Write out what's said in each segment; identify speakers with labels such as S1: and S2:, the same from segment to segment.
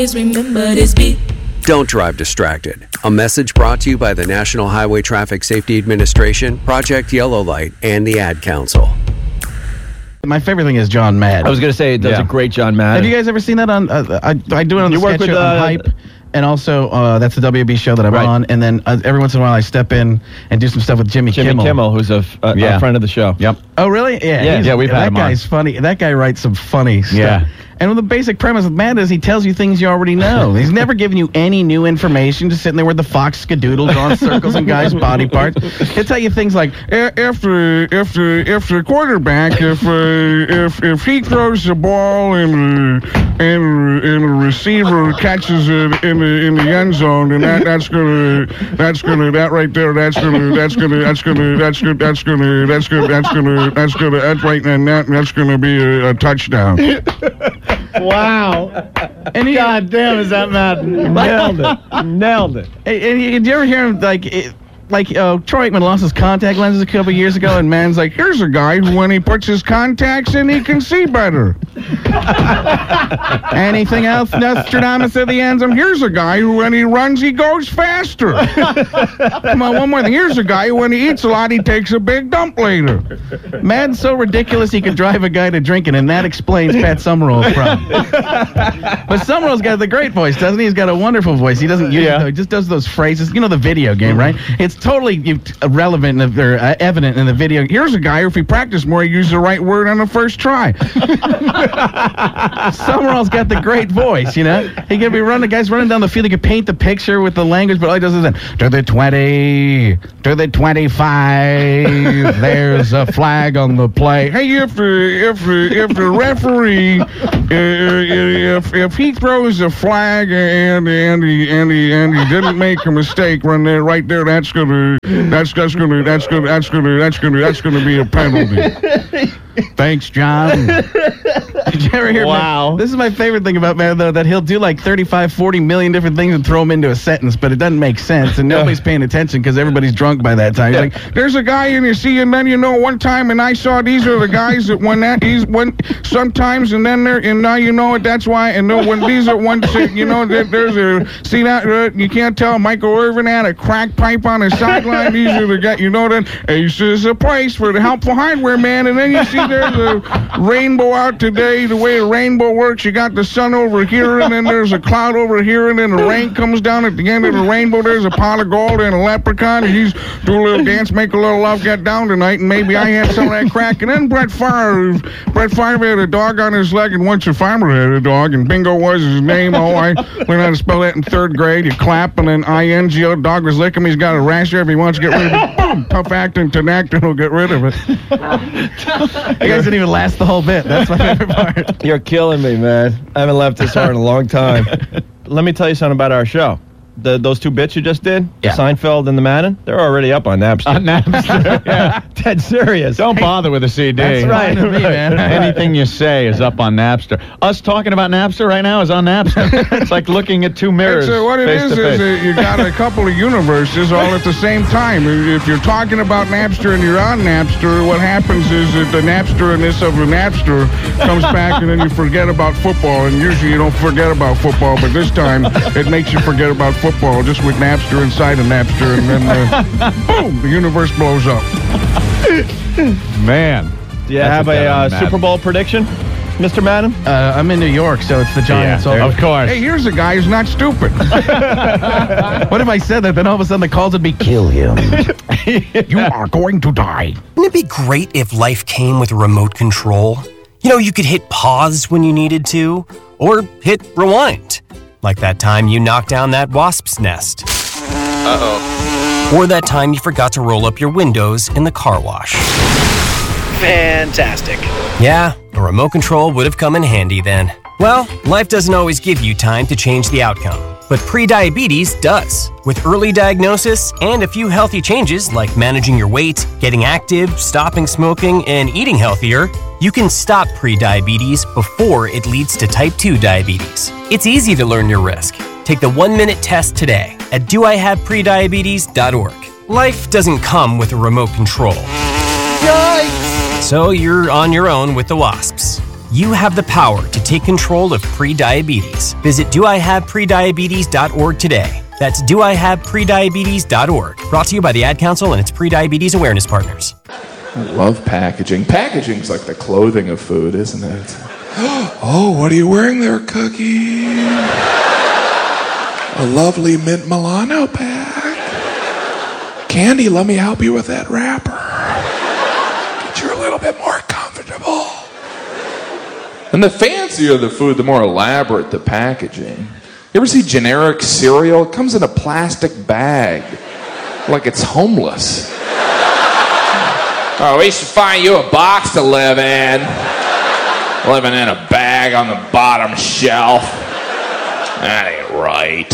S1: Remember this beat.
S2: Don't drive distracted. A message brought to you by the National Highway Traffic Safety Administration, Project Yellow Light, and the Ad Council.
S3: My favorite thing is John Madden.
S4: I was going to say, it does a great John Madden.
S3: Have you guys ever seen that on, I do it on the sketch show on Hype, and also that's the WB show that I'm on, and then every once in a while I step in and do some stuff with Jimmy Kimmel.
S4: Who's a friend of the show.
S3: Yep. Oh, really? Yeah, we've had him on. That guy's funny. That guy writes some funny stuff. Yeah. And the basic premise of Madden is he tells you things you already know. He's never giving you any new information, just sitting there with the fox skadoodle drawing circles on guys' body parts. He'll tell you things like, if the quarterback, if he throws the ball and the receiver catches it in the end zone, then that's gonna be a touchdown.
S5: Wow. And God damn, is that Madden. Nailed it.
S3: And did you ever hear him, Troy Aikman lost his contact lenses a couple years ago, and man's like, here's a guy who, when he puts his contacts in, he can see better. Anything else, Nostradamus at the end? Here's a guy who, when he runs, he goes faster. Come on, one more thing. Here's a guy who, when he eats a lot, he takes a big dump later. Man's so ridiculous he could drive a guy to drinking, and that explains Pat Summerall's problem. But Summerall's got the great voice, doesn't he? He's got a wonderful voice. He doesn't use it, though. He just does those phrases. You know the video game, right? It's totally relevant or evident in the video. Here's a guy who, if he practiced more, he used the right word on the first try. Summerall's got the great voice, you know? He can be running, the guy's running down the field, he can paint the picture with the language, but all he does is to the 20, to the 25, there's a flag on the play. Hey, if the referee, if he throws a flag and he didn't make a mistake right there, that's gonna be a penalty. Thanks, John. Did you ever hear?
S5: Wow.
S3: This is my favorite thing about Madden, though, that he'll do like 35, 40 million different things and throw them into a sentence, but it doesn't make sense, and nobody's paying attention because everybody's drunk by that time. He's like, there's a guy, and you see, and then one time, and I saw these are the guys that sometimes, and then and now you know it. That's why, and then when these are ones, there's a you can't tell. Michael Irvin had a crack pipe on his sideline. These are the guys, that Ace is a place for the helpful hardware man, and then you see there's a rainbow out today. The way a rainbow works, you got the sun over here, and then there's a cloud over here, and then the rain comes down at the end of the rainbow. There's a pot of gold and a leprechaun, and he's do a little dance, make a little love, get down tonight, and maybe I had some of that crack. And then Brett Favre had a dog on his leg, and once a farmer had a dog, and Bingo was his name. Oh, I learned how to spell that in 3rd grade. You clap, and then I-N-G-O, dog was licking him. He's got a rash there. If he wants to get rid of it, boom, tough acting, Tinactin will get rid of it. You guys didn't even last the whole bit. That's my favorite part.
S4: You're killing me, man. I haven't laughed this hard in a long time. Let me tell you something about our show. Those two bits you just did, Seinfeld and the Madden, they're already up on Napster.
S5: On Napster, yeah.
S4: Dead serious.
S5: Don't bother with a CD.
S4: That's right.
S3: Me, man.
S5: Anything you say is up on Napster. Us talking about Napster right now is on Napster. It's like looking at two mirrors.
S6: So what it is you got a couple of universes all at the same time. If you're talking about Napster and you're on Napster, what happens is that the Napster-ness of the Napster comes back, and then you forget about football. And usually you don't forget about football, but this time it makes you forget about football just with Napster inside of Napster, and then boom, the universe blows up.
S5: Man.
S4: Do you have a Super Bowl prediction, Mr. Madden?
S3: I'm in New York, so it's the Giants.
S5: Yeah, of course.
S6: Hey, here's a guy who's not stupid.
S3: What if I said that, then all of a sudden the calls would be, kill him.
S6: You are going to die.
S7: Wouldn't it be great if life came with a remote control? You could hit pause when you needed to, or hit rewind. Like that time you knocked down that wasp's nest.
S2: Uh-oh.
S7: Or that time you forgot to roll up your windows in the car wash.
S8: Fantastic.
S7: Yeah, a remote control would have come in handy then. Well, life doesn't always give you time to change the outcome, but prediabetes does. With early diagnosis and a few healthy changes like managing your weight, getting active, stopping smoking, and eating healthier, you can stop prediabetes before it leads to type 2 diabetes. It's easy to learn your risk. Take the 1-minute test today at doihaveprediabetes.org. Life doesn't come with a remote control. Yikes! So you're on your own with the wasps. You have the power to take control of prediabetes. Visit doihaveprediabetes.org today. That's doihaveprediabetes.org. Brought to you by the Ad Council and its Prediabetes Awareness Partners.
S1: I love packaging. Packaging's like the clothing of food, isn't it? Oh, what are you wearing there, Cookie? A lovely mint Milano pack. Candy, let me help you with that wrapper. Get you a little bit more comfortable. And the fancier the food, the more elaborate the packaging. You ever see generic cereal? It comes in a plastic bag, like it's homeless. Oh, we should find you a box to live in. Living in a bag on the bottom shelf. That ain't right.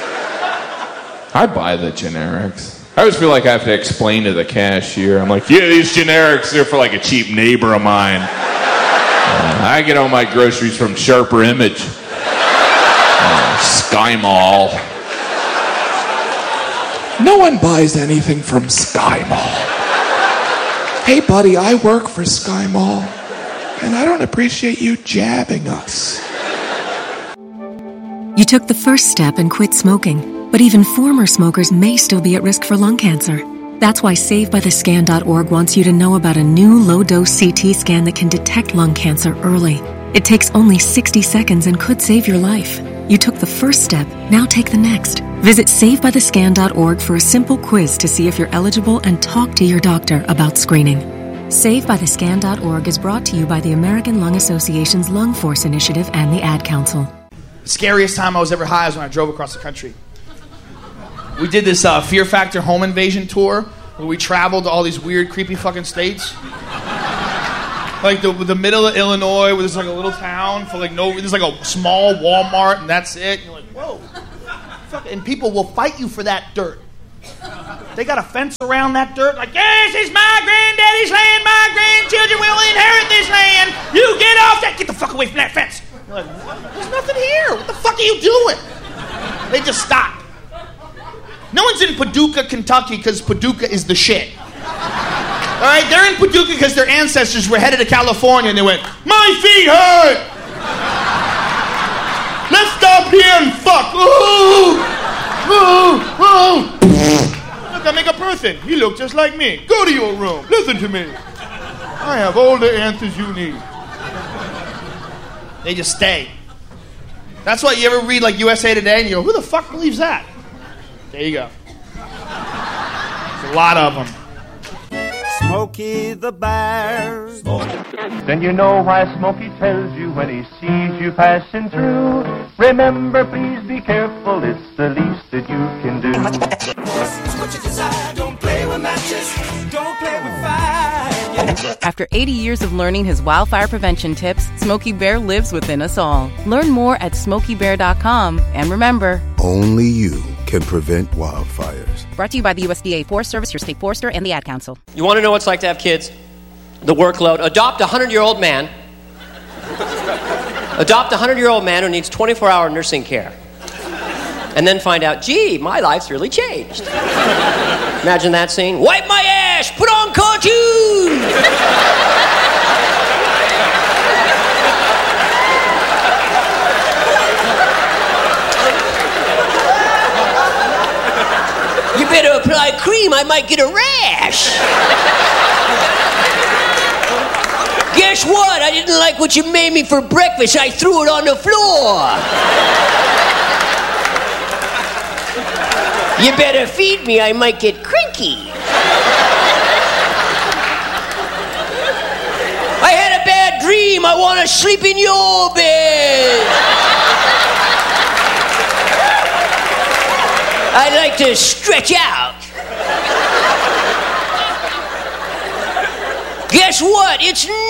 S1: I buy the generics. I always feel like I have to explain to the cashier. I'm like, yeah, these generics, they're for like a cheap neighbor of mine. I get all my groceries from Sharper Image. Sky Mall. No one buys anything from Sky Mall. Hey, buddy, I work for Sky Mall, and I don't appreciate you jabbing us.
S8: You took the first step and quit smoking. But even former smokers may still be at risk for lung cancer. That's why SaveByTheScan.org wants you to know about a new low-dose CT scan that can detect lung cancer early. It takes only 60 seconds and could save your life. You took the first step, now take the next. Visit SaveByTheScan.org for a simple quiz to see if you're eligible and talk to your doctor about screening. SaveByTheScan.org is brought to you by the American Lung Association's Lung Force Initiative and the Ad Council.
S9: The scariest time I was ever high was when I drove across the country. We did this Fear Factor home invasion tour where we traveled to all these weird, creepy fucking states. Like the middle of Illinois where there's like a little town for like there's like a small Walmart and that's it. And you're like, whoa. And people will fight you for that dirt. They got a fence around that dirt like, yes, it's my granddaddy's land. My grandchildren will inherit this land. You get off that. Get the fuck away from that fence. You're like, what? There's nothing here. What the fuck are you doing? They just stopped. No one's in Paducah, Kentucky, because Paducah is the shit. All right, they're in Paducah because their ancestors were headed to California, and they went, my feet hurt! Let's stop here and fuck! Ooh! Ooh! Ooh! Look, I make a person. He looked just like me. Go to your room. Listen to me. I have all the answers you need. They just stay. That's why you ever read, like, USA Today, and you go, who the fuck believes that? There you go. There's a lot of them.
S10: Smokey the Bear.
S11: Then you know why Smokey tells you when he sees you passing through. Remember, please be careful. It's the least that you can do.
S10: What you desire, don't play with matches. Don't play with fire.
S12: After 80 years of learning his wildfire prevention tips, Smokey Bear lives within us all. Learn more at SmokeyBear.com. And remember,
S13: only you can prevent wildfires.
S12: Brought to you by the USDA Forest Service, your state forester, and the Ad Council.
S14: You want to know what it's like to have kids? The workload. Adopt a 100-year-old man. Adopt a 100-year-old man who needs 24-hour nursing care. And then find out, gee, my life's really changed. Imagine that scene. Wipe my ass! Put on cartoon! You better apply cream, I might get a rash. Guess what? I didn't like what you made me for breakfast. I threw it on the floor. You better feed me, I might get cranky. I had a bad dream. I want to sleep in your bed. I'd like to stretch out. Guess what? It's